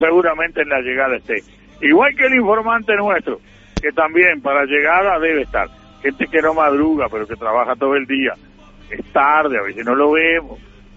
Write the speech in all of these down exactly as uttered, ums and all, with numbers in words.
seguramente en la llegada esté. Igual que el informante nuestro, que también para llegada debe estar. Gente que no madruga, pero que trabaja todo el día. Es tarde, a veces no lo vemos.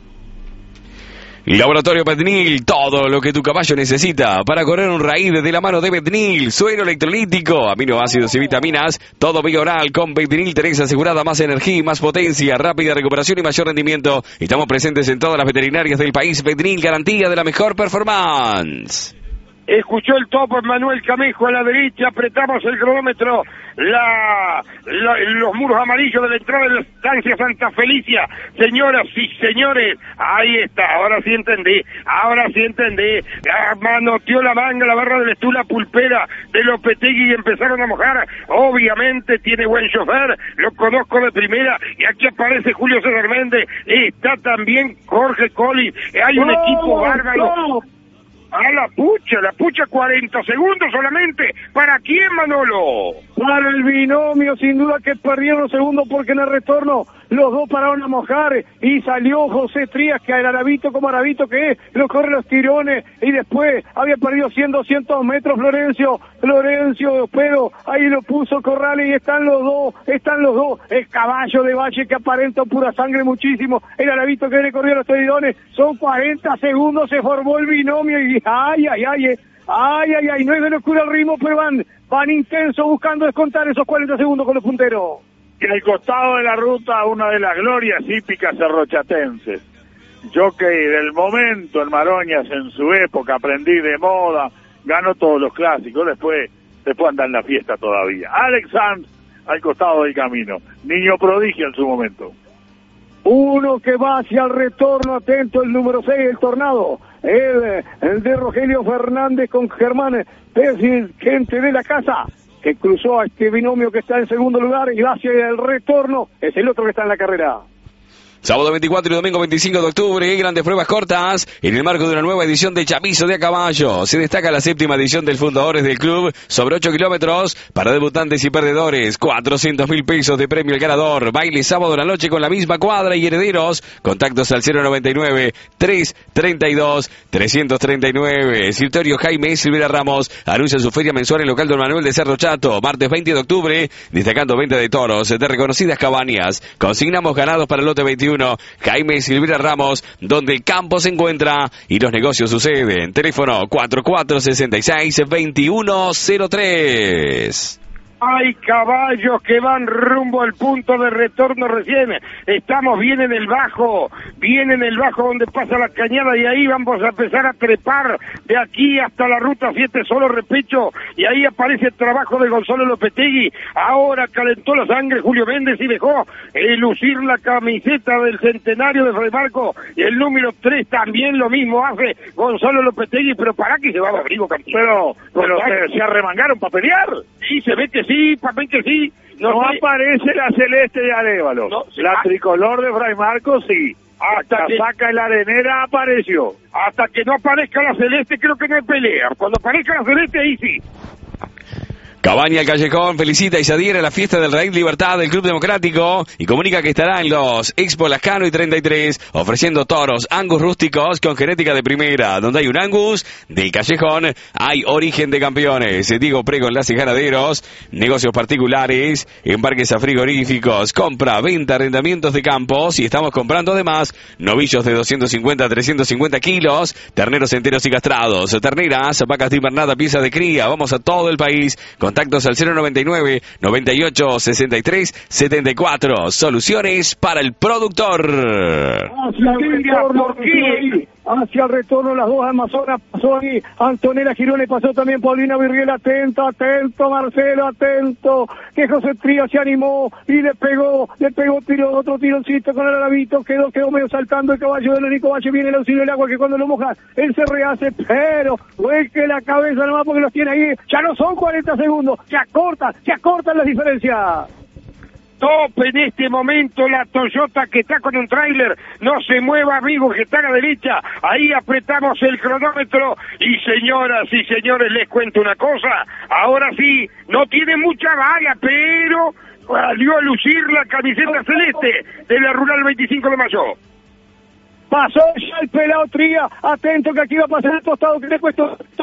Laboratorio Betnil, todo lo que tu caballo necesita para correr un raíz de la mano de Betnil, suero electrolítico, aminoácidos y vitaminas, todo bioral. Con Betnil tenés asegurada más energía y más potencia, rápida recuperación y mayor rendimiento. Estamos presentes en todas las veterinarias del país. Betnil, garantía de la mejor performance. Escuchó el topo Manuel Camejo a la derecha, apretamos el cronómetro, la, la, los muros amarillos de la entrada de la estancia Santa Felicia. Señoras y señores, ahí está, ahora sí entendí, ahora sí entendí. Ah, manoteó la manga, la barra de la estula pulpera de Lopetegui y empezaron a mojar. Obviamente tiene buen chofer, lo conozco de primera, y aquí aparece Julio César Méndez, está también Jorge Collins, hay un ¡Oh, equipo bárbaro. no! A la pucha, la pucha, cuarenta segundos solamente. ¿Para quién, Manolo? Para el binomio, sin duda que perdieron segundos porque en el retorno los dos pararon a mojar y salió José Trías, que el arabito como arabito que es, lo corre los tirones y después había perdido cien, doscientos metros Florencio, Florencio, pero ahí lo puso Corrales y están los dos, están los dos, el caballo de Valle que aparenta pura sangre muchísimo, el arabito que le corrió los tirones, son cuarenta segundos, se formó el binomio y ay, ay, ay, eh. Ay, ay, ay, no es de locura el ritmo, pero van, van intenso buscando descontar esos cuarenta segundos con los punteros. Y al costado de la ruta, una de las glorias hípicas cerrochatenses. Jockey del momento en Maroñas en su época, aprendí de moda, ganó todos los clásicos, después, después anda en la fiesta todavía. Alex Sanz al costado del camino, niño prodigio en su momento. Uno que va hacia el retorno, atento el número seis, el Tornado. El, el de Rogelio Fernández con Germán Pérez, gente de la casa, que cruzó a este binomio que está en segundo lugar y va hacia el retorno. Es el otro que está en la carrera. Sábado veinticuatro y domingo veinticinco de octubre, grandes pruebas cortas en el marco de una nueva edición de Chamizo de a caballo. Se destaca la séptima edición del Fundadores del Club sobre ocho kilómetros para debutantes y perdedores. cuatrocientos mil pesos de premio al ganador. Baile sábado en la noche con la misma cuadra y herederos. Contactos al cero noventa y nueve, trescientos treinta y dos, trescientos treinta y nueve. Escritorio Jaime Silvera Ramos anuncia su feria mensual en local Don Manuel de Cerro Chato. Martes veinte de octubre, destacando venta de toros de reconocidas cabañas. Consignamos ganados para el lote veintiuno. Jaime Silvera Ramos, donde el campo se encuentra y los negocios suceden. Teléfono cuatro cuatro seis seis, dos uno cero tres. Hay caballos que van rumbo al punto de retorno recién. Estamos bien en el bajo, bien en el bajo donde pasa la cañada y ahí vamos a empezar a trepar de aquí hasta la ruta siete, solo repecho, y ahí aparece el trabajo de Gonzalo Lopetegui. Ahora calentó la sangre Julio Méndez y dejó eh, lucir la camiseta del centenario de Fray Marco, y el número tres también lo mismo hace Gonzalo Lopetegui, pero para que se va a abrigo, pero, pero se, se arremangaron para pelear. Sí, se ve que sí, para mí que sí. No, no aparece la celeste de Arévalo. No, la ah, tricolor de Fray Marcos sí. Hasta la que saca en la arenera apareció. Hasta que no aparezca la celeste creo que no hay pelea. Cuando aparezca la celeste ahí sí. Cabaña El Callejón felicita y se adhiere a la fiesta del Raíz Libertad del Club Democrático y comunica que estará en los Expo Lascano y treinta y tres ofreciendo toros Angus rústicos con genética de primera. Donde hay un Angus del Callejón hay origen de campeones. Diego Prego Enlaces Ganaderos, negocios particulares, embarques a frigoríficos, compra, venta, arrendamientos de campos y estamos comprando además novillos de doscientos cincuenta a trescientos cincuenta kilos, terneros enteros y castrados, terneras, vacas de invernada, piezas de cría. Vamos a todo el país. Contactos al cero noventa y nueve, noventa y ocho, sesenta y tres, setenta y cuatro. Soluciones para el productor. Hacia el retorno, hacia el retorno las dos Amazonas, pasó ahí Antonella Girone, pasó también Paulina Virriel, atento, atento Marcelo, atento, que José Trías se animó y le pegó, le pegó tiro, otro tironcito con el arabito, quedó, quedó medio saltando el caballo de Lenico Valle, viene el auxilio del agua que cuando lo moja, él se rehace, pero vuelque la cabeza nomás porque los tiene ahí, ya no son cuarenta segundos, se acortan, se acortan las diferencias. Top en este momento la Toyota que está con un tráiler, no se mueva amigo que está a la derecha, ahí apretamos el cronómetro y señoras y señores les cuento una cosa, ahora sí, no tiene mucha bala, pero salió a lucir la camiseta celeste de la Rural veinticinco de Mayo. pasó ya el pelado Tría, atento que aquí va a pasar el costado que le cuesta